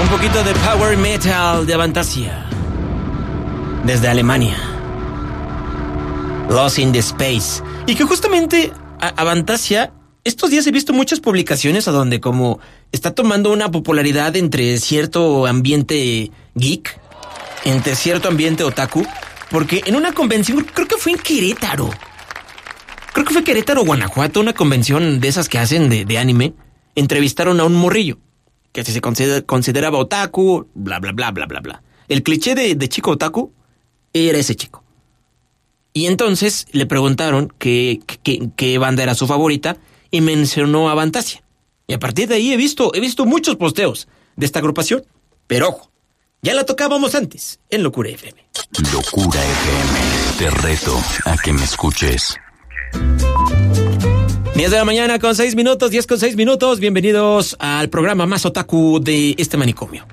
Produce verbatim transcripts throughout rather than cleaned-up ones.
Un poquito de power metal de Avantasia. Desde Alemania. Lost in the Space. Y que justamente Avantasia, estos días he visto muchas publicaciones a donde como está tomando una popularidad entre cierto ambiente geek, entre cierto ambiente otaku, porque en una convención, creo que fue en Querétaro, creo que fue Querétaro, Guanajuato, una convención de esas que hacen de, de anime, entrevistaron a un morrillo, que se considera, consideraba otaku, bla, bla, bla, bla, bla, bla. El cliché de, de chico otaku era ese chico. Y entonces le preguntaron qué, qué, qué banda era su favorita y mencionó a Avantasia. Y a partir de ahí he visto, he visto muchos posteos de esta agrupación. Pero ojo, ya la tocábamos antes en Locura F M. Locura F M, te reto a que me escuches. diez de la mañana con seis minutos, diez con seis minutos. Bienvenidos al programa más otaku de este manicomio.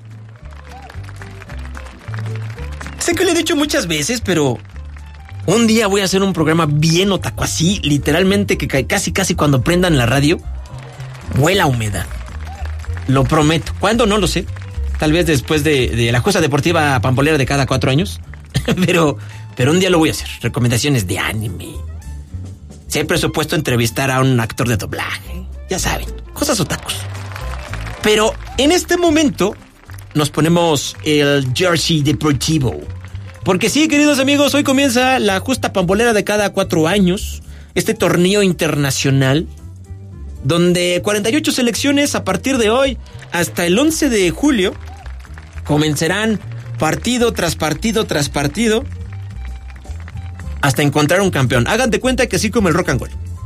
Sé que lo he dicho muchas veces, pero un día voy a hacer un programa bien otaku, así, literalmente que casi casi cuando prendan la radio, huela a humedad. Lo prometo. ¿Cuándo? No lo sé. Tal vez después de, de la cosa deportiva pambolera de cada cuatro años. pero, pero un día lo voy a hacer. Recomendaciones de anime. Siempre he supuesto entrevistar a un actor de doblaje. Ya saben, cosas otakus. Pero en este momento nos ponemos el jersey deportivo. Porque sí, queridos amigos, hoy comienza la justa pambolera de cada cuatro años. Este torneo internacional, donde cuarenta y ocho selecciones a partir de hoy hasta el once de julio comenzarán partido tras partido tras partido hasta encontrar un campeón. Hagan de cuenta que así como el rock and roll.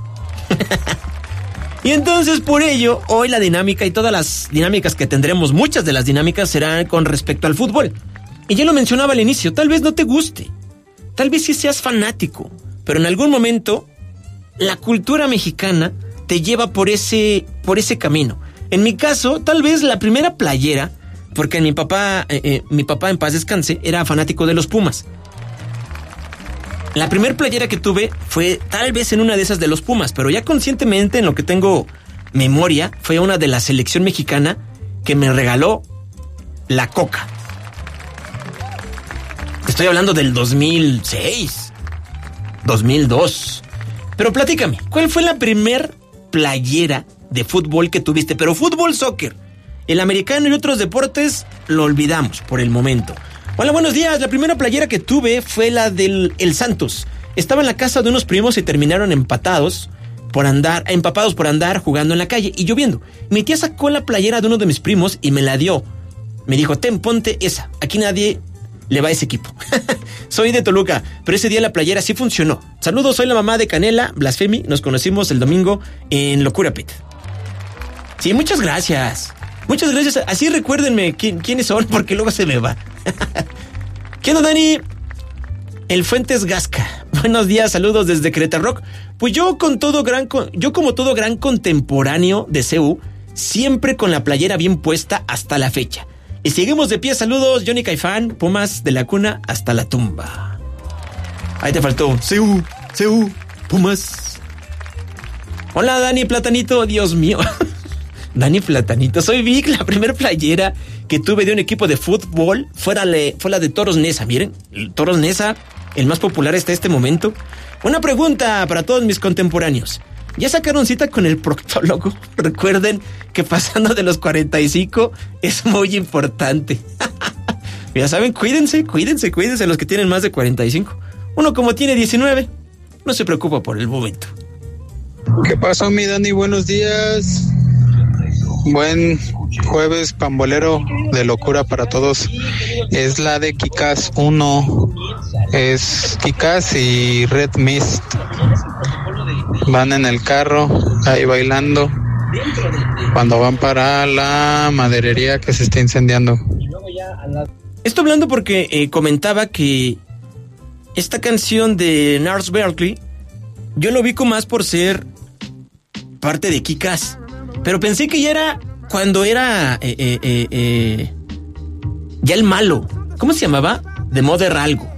Y entonces por ello hoy la dinámica y todas las dinámicas que tendremos, muchas de las dinámicas serán con respecto al fútbol. Y ya lo mencionaba al inicio, tal vez no te guste, tal vez sí seas fanático, pero en algún momento la cultura mexicana te lleva por ese, por ese camino. En mi caso, tal vez la primera playera, porque mi papá, eh, eh, mi papá en paz descanse, era fanático de los Pumas. La primera playera que tuve fue tal vez en una de esas de los Pumas, pero ya conscientemente en lo que tengo memoria, fue una de la selección mexicana que me regaló la Coca. Estoy hablando del dos mil seis, dos mil dos. Pero platícame, ¿cuál fue la primer playera de fútbol que tuviste? Pero fútbol, soccer. El americano y otros deportes lo olvidamos por el momento. Hola, buenos días. La primera playera que tuve fue la del el Santos. Estaba en la casa de unos primos y terminaron empatados por andar, empapados por andar jugando en la calle y lloviendo. Mi tía sacó la playera de uno de mis primos y me la dio. Me dijo, ten, ponte esa. Aquí nadie le va a ese equipo. Soy de Toluca, pero ese día la playera sí funcionó. Saludos, soy la mamá de Canela, Blasfemi. Nos conocimos el domingo en Locura Pit. Sí, muchas gracias. Muchas gracias. Así recuérdenme quién, quiénes son, porque luego se me va. ¿Qué onda, Dani? El Fuentes Gasca. Buenos días, saludos desde Querétaro Rock. Pues yo con todo gran, yo como todo gran contemporáneo de C U, siempre con la playera bien puesta hasta la fecha. Y seguimos de pie, saludos, Johnny Caifán, Pumas de la cuna hasta la tumba. Ahí te faltó, C U, C U, Pumas. Hola, Dani Platanito, Dios mío. Dani Platanito, soy Vic. La primer playera que tuve de un equipo de fútbol fue la, fue la de Toros Neza. Miren, el Toros Neza, el más popular hasta este momento. Una pregunta para todos mis contemporáneos. ¿Ya sacaron cita con el proctólogo? Recuerden que pasando de los cuarenta y cinco es muy importante. Ya saben, cuídense, cuídense, cuídense los que tienen más de cuarenta y cinco. Uno como tiene diecinueve, no se preocupa por el momento. ¿Qué pasó, mi Dani? Buenos días. Buen jueves pambolero de locura para todos. Es la de Kikas uno. Es Kikas y Red Mist. Van en el carro, ahí bailando, cuando van para la maderería que se está incendiando. Estoy hablando porque eh, comentaba que esta canción de Gnarls Berkeley, yo lo ubico más por ser parte de Kikas. Pero pensé que ya era cuando era eh, eh, eh, eh, ya el malo. ¿Cómo se llamaba? The Mother algo.